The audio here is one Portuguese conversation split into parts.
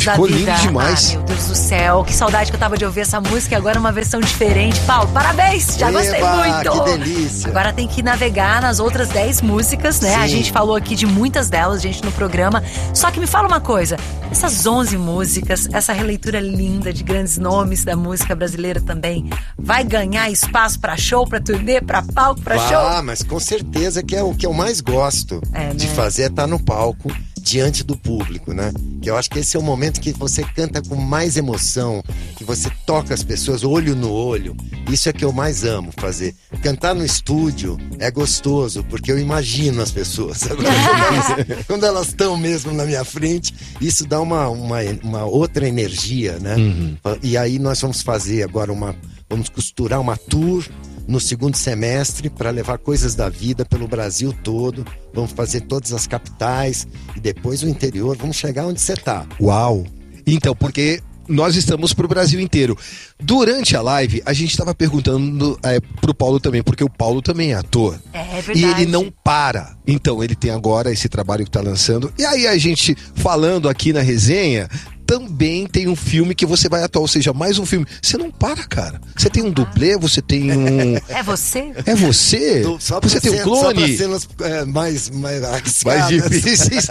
da Ficou vida. lindo demais. Ah, meu Deus do céu, que saudade que eu tava de ouvir essa música e agora uma versão diferente. Paulo, parabéns, já gostei muito. Que delícia. Agora tem que navegar nas outras 10 músicas, né? Sim. A gente falou aqui de muitas delas, gente, no programa. Só que me fala uma coisa, essas 11 músicas, essa releitura linda de grandes nomes da música brasileira também, vai ganhar espaço pra show, pra turnê, pra palco, pra show? Ah, mas com certeza que é o que eu mais gosto de fazer, é estar no palco, diante do público, né? Que eu acho que esse é o momento que você canta com mais emoção, que você toca as pessoas olho no olho. Isso é que eu mais amo fazer. Cantar no estúdio é gostoso, porque eu imagino as pessoas. Agora, quando elas estão mesmo na minha frente, isso dá uma outra energia, né? E aí nós vamos fazer agora vamos costurar uma tour no segundo semestre para levar coisas da vida pelo Brasil todo. Vamos fazer todas as capitais e depois o interior. Vamos chegar onde você tá. Uau! Então, porque nós estamos pro Brasil inteiro. Durante a live, a gente estava perguntando pro Paulo também, porque o Paulo também é ator. É verdade. E ele não para. Então, ele tem agora esse trabalho que tá lançando. E aí, a gente falando aqui na resenha, também tem um filme que você vai atuar, ou seja, mais um filme. Você não para, cara. Você tem um dublê, você tem um... É você? É você? Você tem um clone? Só pra cenas mais mais difíceis,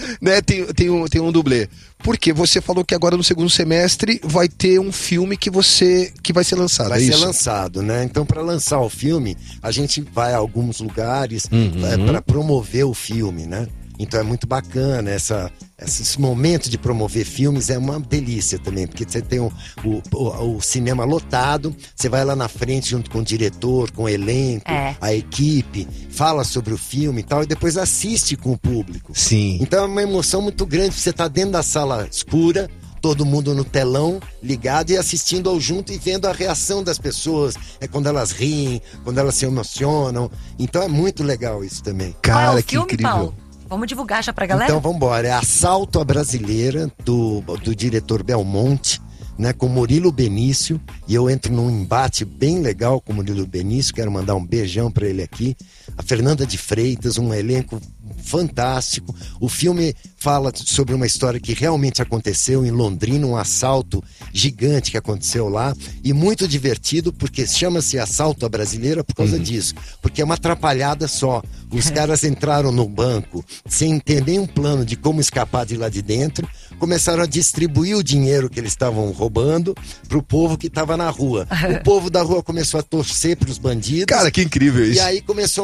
tem um dublê. Porque você falou que agora no segundo semestre vai ter um filme que vai ser lançado. Vai ser lançado, né? Então, para lançar o filme, a gente vai a alguns lugares para promover o filme, né? Então é muito bacana esse momento de promover filmes, é uma delícia também, porque você tem o cinema lotado, você vai lá na frente junto com o diretor, com o elenco, a equipe, fala sobre o filme e tal, e depois assiste com o público. Sim. Então é uma emoção muito grande, você tá dentro da sala escura, todo mundo no telão, ligado e assistindo ao junto e vendo a reação das pessoas. É quando elas riem, quando elas se emocionam. Então é muito legal isso também. Cara, qual é o que filme, incrível. Paulo? Vamos divulgar já pra galera? Então vamos embora. É Assalto à Brasileira, do diretor Belmonte, né, com Murilo Benício. E eu entro num embate bem legal com o Murilo Benício. Quero mandar um beijão pra ele aqui. A Fernanda de Freitas, um elenco fantástico. O filme fala sobre uma história que realmente aconteceu em Londrina, um assalto gigante que aconteceu lá, e muito divertido, porque chama-se Assalto à Brasileira por causa disso, porque é uma atrapalhada só. Os caras entraram no banco sem ter nenhum plano de como escapar de lá de dentro, começaram a distribuir o dinheiro que eles estavam roubando pro povo que estava na rua. O povo da rua começou a torcer pros bandidos. Cara, que incrível isso. E aí começou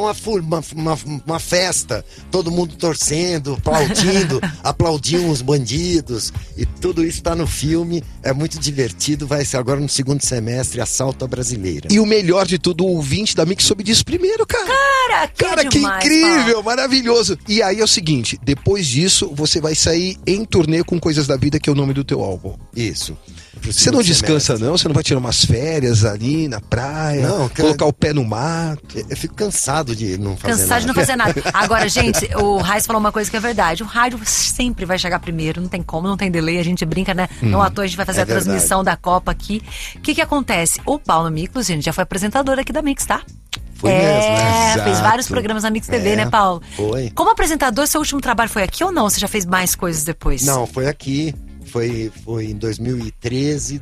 uma festa, todo mundo torcendo, aplaudiam os bandidos, e tudo isso tá no filme, é muito divertido, vai ser agora no segundo semestre, Assalto à Brasileira. E o melhor de tudo, o ouvinte da Mix soube disso primeiro, cara. Cara, que demais, incrível, Paulo. maravilhoso. E aí é o seguinte, depois disso, você vai sair em turnê com Coisas da Vida, que é o nome do teu álbum. Isso. Você não descansa, não? Você não vai tirar umas férias ali na praia? Não, colocar o pé no mato? Eu fico cansado de não fazer nada. Cansado de não fazer nada. Agora, gente, o Raiz falou uma coisa que é verdade. O rádio sempre vai chegar primeiro, não tem como, não tem delay. A gente brinca, né? Não à toa a gente vai fazer a transmissão da Copa aqui. O que acontece? O Paulo Miklos, gente, já foi apresentador aqui da Mix, tá? Foi mesmo, né? Fez Exato. vários programas na Mix TV, né, Paulo? Foi. Como apresentador, seu último trabalho foi aqui ou não? Você já fez mais coisas depois? Não, foi aqui. Foi em 2013,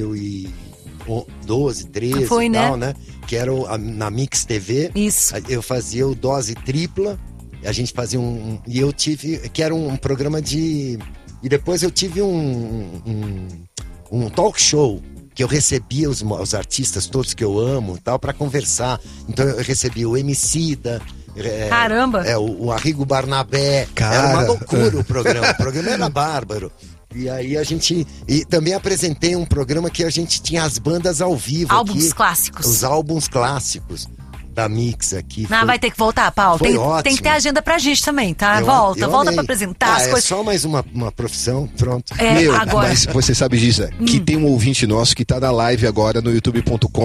2012, 13 Foi, e né? tal, né? Que era na Mix TV. Isso. Eu fazia o Dose Tripla. A gente fazia e eu tive... Que era um programa de... E depois eu tive um talk show, que eu recebia os artistas todos que eu amo e tal, pra conversar. Então eu recebia o Emicida... Caramba! O Arrigo Barnabé. Cara. Era uma loucura o programa. O programa era bárbaro. E aí e também apresentei um programa que a gente tinha as bandas ao vivo. Álbuns aqui, clássicos. Os álbuns clássicos da Mix aqui. Não, vai ter que voltar, Paulo. Foi Tem ótimo. que ter agenda pra gente também, tá? Eu volta amei. pra apresentar as É coisas. só mais uma profissão, pronto. Agora. Mas você sabe disso, que tem um ouvinte nosso que tá na live agora no youtube.com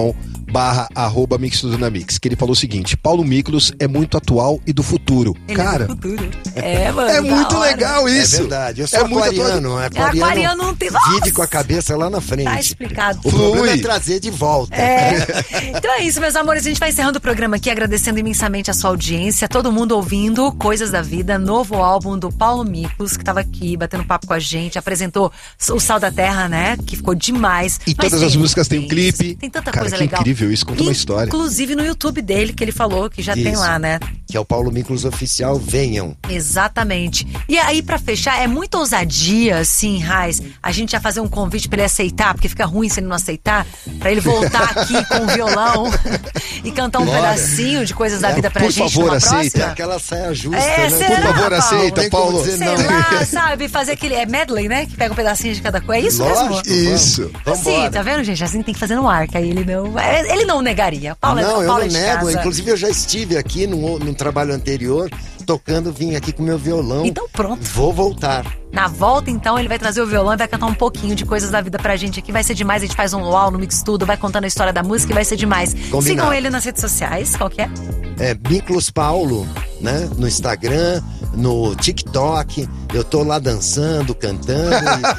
@mixtudonamix, que ele falou o seguinte: Paulo Miklos é muito atual e do futuro. Ele cara, é do futuro. Mano, é muito legal isso. É verdade. Eu sou aquariano. Aquariano não tem... Vive com a cabeça lá na frente. Tá explicado. O problema é trazer de volta. Então é isso, meus amores. A gente vai encerrando o programa aqui, agradecendo imensamente a sua audiência, todo mundo ouvindo Coisas da Vida, novo álbum do Paulo Miklos, que tava aqui batendo papo com a gente, apresentou o Sal da Terra, né? Que ficou demais. E todas as músicas têm um clipe. Tem tanta cara, coisa que legal. Incrível isso, conta uma história. Inclusive no YouTube dele, que ele falou que já tem lá, né? Que é o Paulo Miklos Oficial, venham. Exatamente. E aí, pra fechar, é muita ousadia, assim, Raiz, a gente já fazer um convite pra ele aceitar, porque fica ruim se ele não aceitar, pra ele voltar aqui com o violão e cantar um pedacinho de Coisas da Vida pra gente. Por favor, numa aceita. próxima. Aquela saia justa, né? Por favor, aceita, Paulo. Sei lá, sabe, fazer aquele medley, né? Que pega um pedacinho de cada coisa. É isso Lógico, mesmo? Isso. Assim, tá vendo, gente? Assim tem que fazer no ar, que aí ele não negaria. Paulo não, Paulo eu não de nego. casa. Inclusive, eu já estive aqui num trabalho anterior, tocando, vim aqui com meu violão. Então pronto. Vou voltar. Na volta, então, ele vai trazer o violão e vai cantar um pouquinho de Coisas da Vida pra gente aqui. Vai ser demais, a gente faz um luau no Mix Tudo, vai contando a história da música e vai ser demais. Combinado. Sigam ele nas redes sociais, qual que é? É Miklos Paulo, né? No Instagram, no TikTok. Eu tô lá dançando, cantando.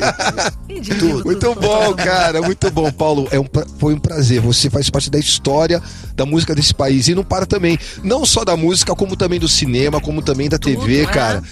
Tudo. Muito bom, cara, muito bom, Paulo. Foi um prazer. Você faz parte da história da música desse país e não para também, não só da música, como também do cinema, como também da TV, cara.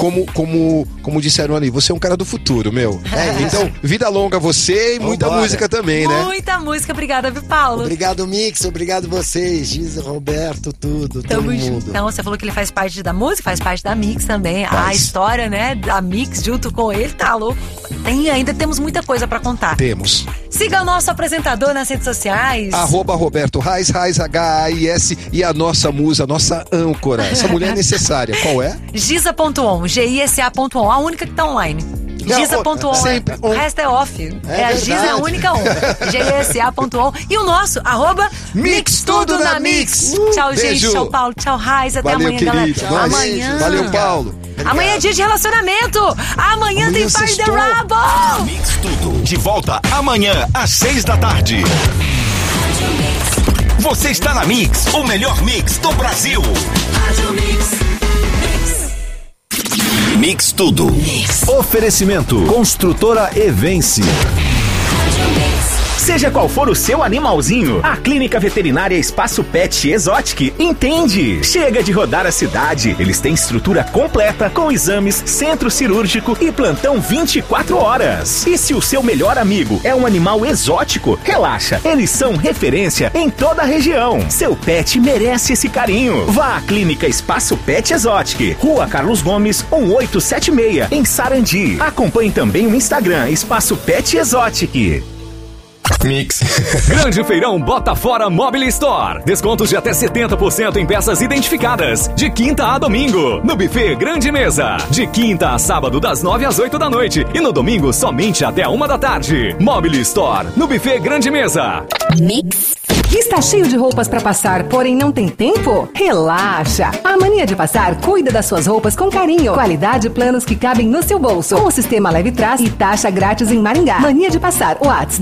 Como disseram ali, você é um cara do futuro, meu. Então, vida longa a você e muita música também, né? Muita música, obrigada, viu, Paulo? Obrigado, Mix, obrigado vocês, Giza, Roberto, todo mundo. Então, você falou que ele faz parte da música, faz parte da Mix também. A história, né, da Mix junto com ele, tá louco. Ainda temos muita coisa pra contar. Temos. Siga o nosso apresentador nas redes sociais. @Roberto Reis, H-A-I-S, e a nossa musa, a nossa âncora. Essa mulher é necessária. Qual é? Giza.on, Gisa.on, a única que tá online. Giza.on, o resto é off. A Giza é a única on. Gisa.on. E o nosso, Mix Tudo na Mix. Tchau, Beijo. gente. Tchau, Paulo. Tchau, Raiz. Até Valeu, amanhã, querido. galera. Amanhã. Valeu, Paulo. Amanhã é dia de relacionamento. Amanhã tem Pai The Rabo. Mix Tudo. De volta amanhã, às 6:00. Você está na Mix, o melhor mix do Brasil. Mix Tudo. Oferecimento. Construtora Evense. Seja qual for o seu animalzinho, a Clínica Veterinária Espaço Pet Exotic entende. Chega de rodar a cidade. Eles têm estrutura completa com exames, centro cirúrgico e plantão 24 horas. E se o seu melhor amigo é um animal exótico, relaxa. Eles são referência em toda a região. Seu pet merece esse carinho. Vá à Clínica Espaço Pet Exotic, Rua Carlos Gomes, 1876, em Sarandi. Acompanhe também o Instagram Espaço Pet Exotic. Mix. Grande Feirão Bota Fora Mobile Store. Descontos de até 70% em peças identificadas. De quinta a domingo. No buffet Grande Mesa. De quinta a sábado, das 9 às 8 da noite. E no domingo, somente até 1 da tarde. Mobile Store. No buffet Grande Mesa. Mix. Está cheio de roupas para passar, porém não tem tempo? Relaxa! A Mania de Passar cuida das suas roupas com carinho. Qualidade e planos que cabem no seu bolso. Com o sistema Leve Trás e taxa grátis em Maringá. Mania de Passar. WhatsApp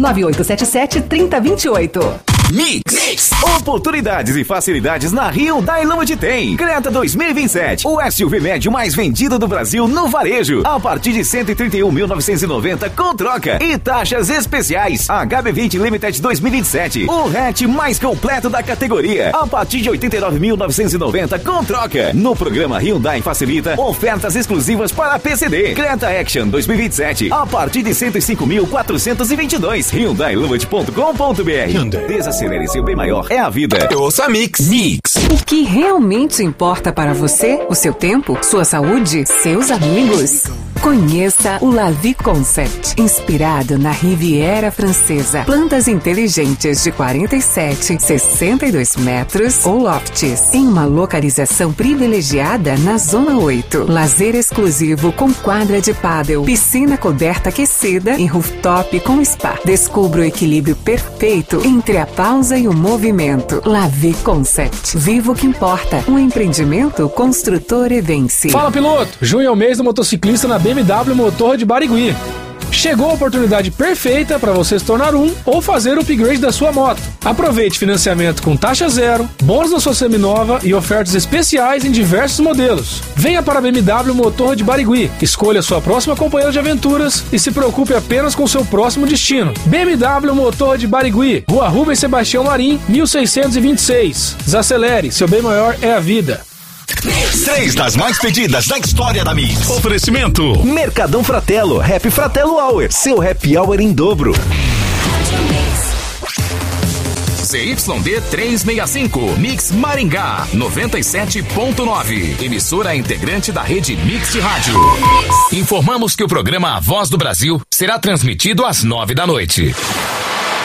99877-3028. Mix. Oportunidades e facilidades na Hyundai Lambda tem. Creta 2027, o SUV médio mais vendido do Brasil no varejo. A partir de 131.990 com troca e taxas especiais. HB20 Limited 2027, o hatch mais completo da categoria. A partir de 89.990 com troca. No programa Hyundai Facilita, ofertas exclusivas para PCD. Creta Action 2027, a partir de 105.422. HyundaiLambda.com.br. Desacelere seu bem maior, é a vida. Eu ouço a Mix. Mix. O que realmente importa para você? O seu tempo? Sua saúde? Seus amigos? Conheça o La Vie Concept, inspirado na Riviera Francesa. Plantas inteligentes de 47, 62 metros ou lofts, em uma localização privilegiada na Zona 8. Lazer exclusivo com quadra de pádel, piscina coberta aquecida e rooftop com spa. Descubra o equilíbrio perfeito entre a pausa e o movimento. La Vie Concept. Viva o que importa. Um empreendimento Construtor Evense. Fala, piloto! Junho é o mês do motociclista na BMW Motor de Barigui. chegou a oportunidade perfeita para você se tornar um ou fazer o upgrade da sua moto. Aproveite financiamento com taxa zero, bônus na sua seminova e ofertas especiais em diversos modelos. Venha para a BMW Motor de Barigui, escolha sua próxima companheira de aventuras e se preocupe apenas com seu próximo destino. BMW Motor de Barigui, Rua Rubens Sebastião Marim, 1626. Desacelere, seu bem maior é a vida. 3 das mais pedidas da história da Mix. Oferecimento Mercadão Fratello, Happy Fratello Hour, seu happy hour em dobro. ZYD 365, Mix Maringá, 97.9. Emissora integrante da rede Mix de Rádio. Informamos que o programa A Voz do Brasil será transmitido às 9 da noite.